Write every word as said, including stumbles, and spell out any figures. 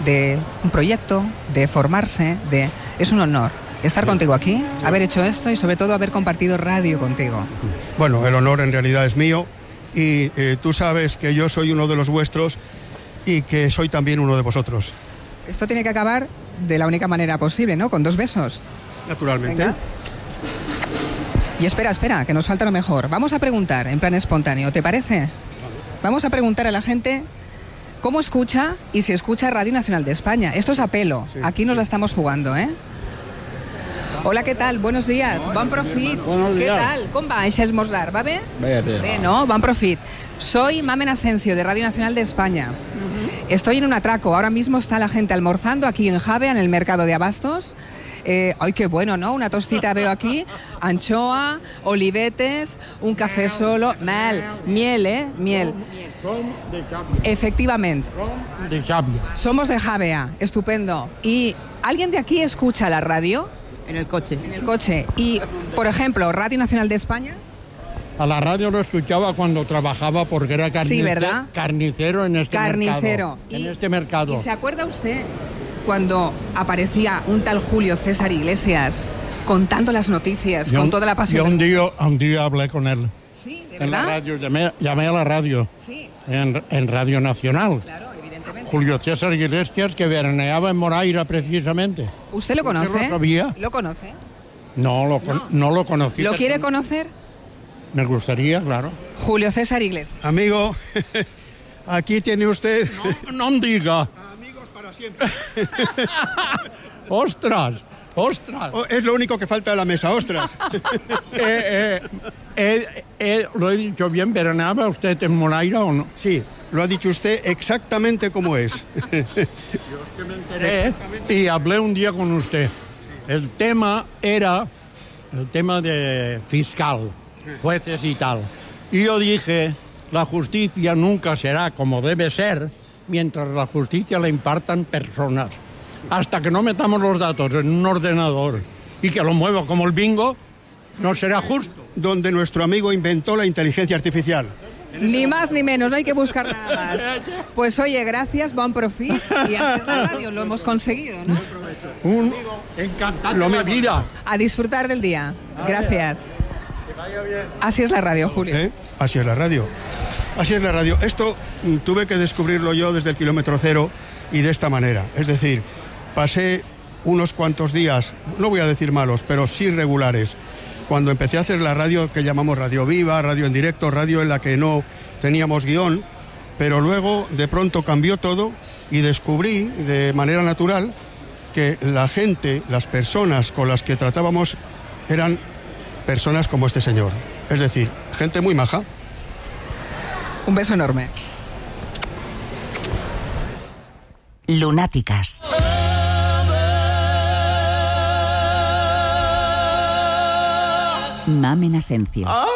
de un proyecto, de formarse, de... Es un honor estar contigo aquí, haber hecho esto y sobre todo haber compartido radio contigo. Bueno, el honor en realidad es mío y eh, tú sabes que yo soy uno de los vuestros y que soy también uno de vosotros. Esto tiene que acabar de la única manera posible, ¿no? Con dos besos. Naturalmente. Venga. Y espera, espera, que nos falta lo mejor. Vamos a preguntar en plan espontáneo, ¿te parece? Vamos a preguntar a la gente cómo escucha y si escucha Radio Nacional de España. Esto es a pelo. Sí, aquí nos sí. la estamos jugando, ¿eh? Hola, què tal? Buenos días. Bon profit. ¿Qué tal? ¿Cómo va ese esmorzar? ¿Va bien? Bien, bien. Bien, ¿no? Bon profit. Soy Mamen Asencio, de Radio Nacional de España. Uh-huh. Estoy en un atraco. Ahora mismo está la gente almorzando aquí en Javea, en el mercado de abastos. Eh, ¡Ay, qué bueno!, ¿no? Una tostita veo aquí, anchoa, olivetes, un café solo, mel, miel, ¿eh? Miel. Efectivamente. De Javea. Somos de Javea, estupendo. ¿Y alguien de aquí escucha la radio? En el coche. En el coche. Y, por ejemplo, Radio Nacional de España. A la radio lo escuchaba cuando trabajaba porque era carnice- sí, ¿verdad? carnicero en este carnicero. mercado. Y, en este mercado. ¿Y se acuerda usted cuando aparecía un tal Julio César Iglesias contando las noticias yo, con toda la pasión? Yo un día, un día hablé con él. Sí, ¿de en verdad? la radio, llamé, llamé a la radio. Sí. En, en Radio Nacional. Claro, evidentemente. Julio César Iglesias, que veraneaba en Moraira precisamente. ¿Usted lo conoce? ¿Usted lo sabía? ¿Lo conoce? No, lo, no. no lo conocí. ¿Lo quiere conocer? Me gustaría, claro. Julio César Iglesias. Amigo, aquí tiene usted... No, no me diga. Amigos para siempre. ¡Ostras! ¡Ostras! Oh, es lo único que falta de la mesa, ostras. eh, eh, eh, eh, ¿Lo he dicho bien? ¿Veraneaba usted en Moraira o no? Sí, lo ha dicho usted exactamente como es. Yo es que me enteré y hablé un día con usted. El tema era el tema de fiscal, jueces y tal. Y yo dije, la justicia nunca será como debe ser mientras la justicia la impartan personas. Hasta que no metamos los datos en un ordenador y que lo mueva como el bingo, no será justo. Donde nuestro amigo inventó la inteligencia artificial. Ni más ni menos, no hay que buscar nada más. Pues oye, gracias, bon profit y hacer la radio, lo hemos conseguido, ¿no? Un encantado lo me vida. A disfrutar del día. Gracias. Así es la radio, Julio. ¿Eh? Así es la radio. Así es la radio. Esto mm, tuve que descubrirlo yo desde el kilómetro cero y de esta manera. Es decir, pasé unos cuantos días, no voy a decir malos, pero sí regulares, cuando empecé a hacer la radio que llamamos Radio Viva, radio en directo, radio en la que no teníamos guión, pero luego de pronto cambió todo y descubrí de manera natural que la gente, las personas con las que tratábamos eran personas como este señor. Es decir, gente muy maja. Un beso enorme. Lunáticas. Mamen Asencio.